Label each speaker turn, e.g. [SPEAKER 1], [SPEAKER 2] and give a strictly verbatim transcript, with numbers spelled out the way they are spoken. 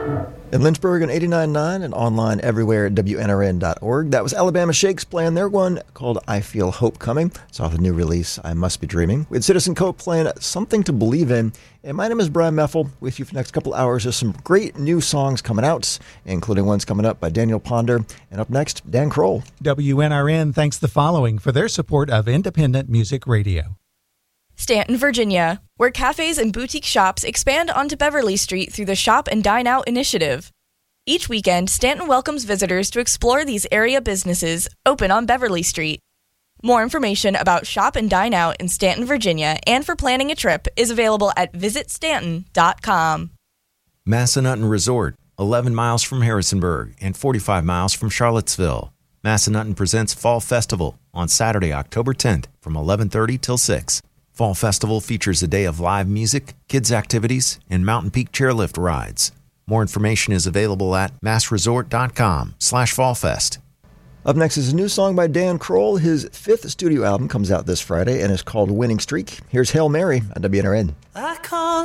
[SPEAKER 1] In Lynchburg on eighty-nine point nine and online everywhere at W N R N dot org. That was Alabama Shakes playing their one called I Feel Hope Coming. It's off the new release, I Must Be Dreaming. We had Citizen Cope playing Something to Believe In. And my name is Brian Meffel. With you for the next couple hours. There's some great new songs coming out, including ones coming up by Daniel Ponder. And up next, Dan Kroll.
[SPEAKER 2] W N R N thanks the following for their support of independent music radio.
[SPEAKER 3] Stanton, Virginia, where cafes and boutique shops expand onto Beverly Street through the Shop and Dine Out initiative. Each weekend, Stanton welcomes visitors to explore these area businesses open on Beverly Street. More information about Shop and Dine Out in Stanton, Virginia, and for planning a trip is available at visit stanton dot com.
[SPEAKER 4] Massanutten Resort, eleven miles from Harrisonburg and forty-five miles from Charlottesville. Massanutten presents Fall Festival on Saturday, October tenth from eleven thirty till six. Fall Festival features a day of live music, kids' activities, and Mountain Peak chairlift rides. More information is available at massresort.com slash fallfest.
[SPEAKER 1] Up next is a new song by Dan Kroll. His fifth studio album comes out this Friday and is called Winning Streak. Here's Hail Mary on W N R N.
[SPEAKER 5] I call